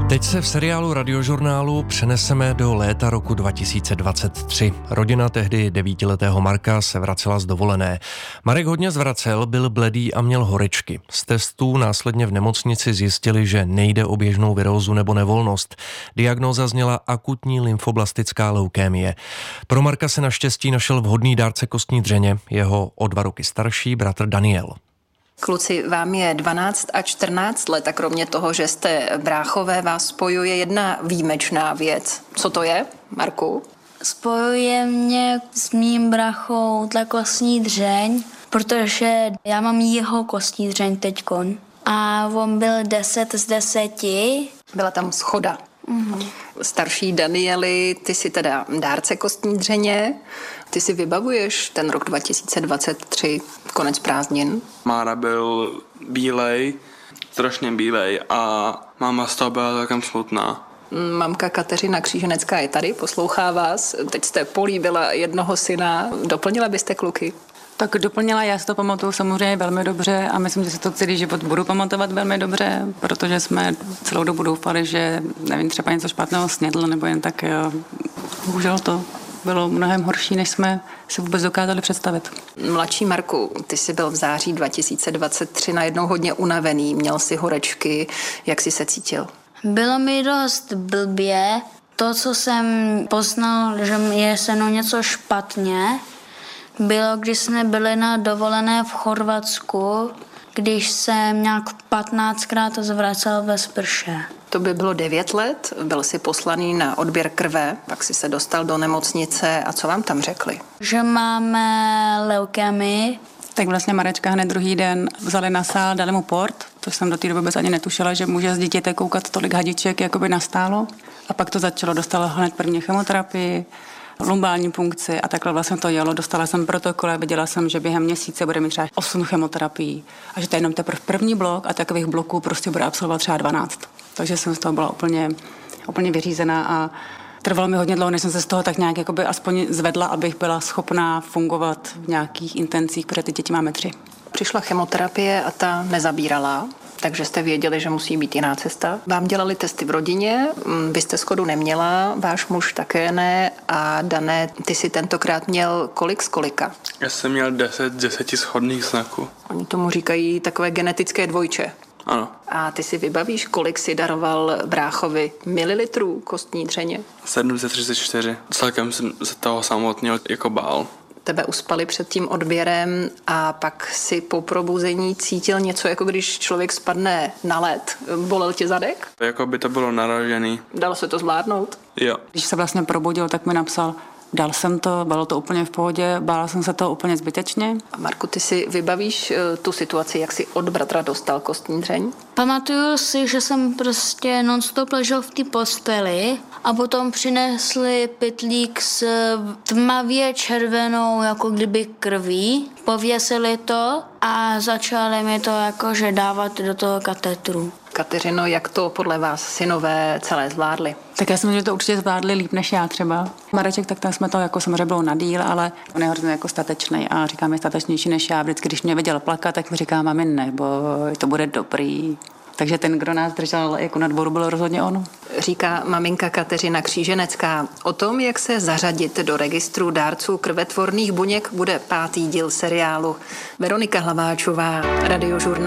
Teď se v seriálu Radiožurnálu přeneseme do léta roku 2023. Rodina tehdy 9letého Marka se vracela z dovolené. Marek hodně zvracel, byl bledý a měl horečky. Z testů následně v nemocnici zjistili, že nejde o běžnou virózu nebo nevolnost. Diagnóza zněla akutní lymfoblastická leukémie. Pro Marka se naštěstí našel vhodný dárce kostní dřeně, jeho o 2 roky starší bratr Daniel. Kluci, vám je 12 a 14 let a kromě toho, že jste bráchové, vás spojuje jedna výjimečná věc. Co to je, Marku? Spojuje mě s mým brachou ta kostní dřeň, protože já mám jeho kostní dřeň teďkon. A on byl 10 z 10. Byla tam shoda. Starší Danieli, ty si teda dárce kostní dřeně. Ty si vybavuješ ten rok 2023, konec prázdnin? Mára byl bílej, strašně bílej a máma z toho byla takem smutná. Mamka Kateřina Kříženecká je tady, poslouchá vás. Teď jste políbila jednoho syna. Doplnila byste kluky? Tak doplnila, já si to pamatuju samozřejmě velmi dobře a myslím, že si to celý život budu pamatovat velmi dobře, protože jsme celou dobu doufali, že nevím, třeba něco špatného snědl nebo jen tak. Bohužel to bylo mnohem horší, než jsme si vůbec dokázali představit. Mladší Marku, ty jsi byl v září 2023 najednou hodně unavený, měl si horečky, jak jsi se cítil? Bylo mi dost blbě. To, co jsem poznal, že je se mnou něco špatně, bylo, když jsme byli na dovolené v Chorvatsku, když jsem nějak 15krát zvracel ve sprše. To by bylo 9 let, byl jsi poslaný na odběr krve, pak si se dostal do nemocnice a co vám tam řekli? Že máme leukémii. Tak vlastně Marečka hned druhý den vzali na sál, dali mu port, což jsem do té doby vůbec ani netušila, že může z dítěte koukat tolik hadiček jakoby nastálo. A pak to začalo, dostala hned první chemoterapii, lumbální punkci a takhle vlastně to jelo. Dostala jsem protokol a viděla jsem, že během měsíce bude mít třeba 8 chemoterapií a že to je jenom teprve první blok a takových bloků prostě bude absolvovat třeba 12. Takže jsem z toho byla úplně vyřízená a trvalo mi hodně dlouho, než jsem se z toho tak nějak jakoby aspoň zvedla, abych byla schopná fungovat v nějakých intencích, protože ty děti máme 3. Přišla chemoterapie a ta nezabírala, takže jste věděli, že musí být jiná cesta. Vám dělali testy v rodině, vy jste shodu neměla, váš muž také ne a Dané, ty si tentokrát měl kolik z kolika? Já jsem měl 10 z 10 shodných znaků. Oni tomu říkají takové genetické dvojče. Ano. A ty si vybavíš, kolik si daroval bráchovi mililitrů kostní dřeně? 734. Celkem jsem se toho samotného jako bál. Tebe uspali před tím odběrem a pak si po probuzení cítil něco, jako když člověk spadne na led. Bolel tě zadek? Jako by to bylo naražený. Dalo se to zvládnout? Jo. Když se vlastně probudil, tak mi napsal, dal jsem to, bylo to úplně v pohodě, bála jsem se toho úplně zbytečně. A Marku, ty si vybavíš tu situaci, jak si od bratra dostal kostní dřeň? Pamatuju si, že jsem prostě non-stop ležel v té posteli a potom přinesli pytlík s tmavě červenou, jako kdyby krví. Pověsili to a začali mi to jakože dávat do toho katetru. Kateřino, jak to podle vás synové celé zvládli? Tak já si myslím, že to určitě zvládli líp než já třeba. Mareček, tak tam jsme to jako samozřejmě bylo na díl, ale on je hrozně jako statečný a říkám, je statečnější než já. Vždycky, když mě viděl plakat, tak mi říká, mami, neboj, to bude dobrý. Takže ten, kdo nás držel jako na dvoru, byl rozhodně on. Říká maminka Kateřina Kříženecká. O tom, jak se zařadit do registru dárců krvetvorných buněk, bude 5. díl seriálu. Veronika Hlaváčová, Radiožurnál.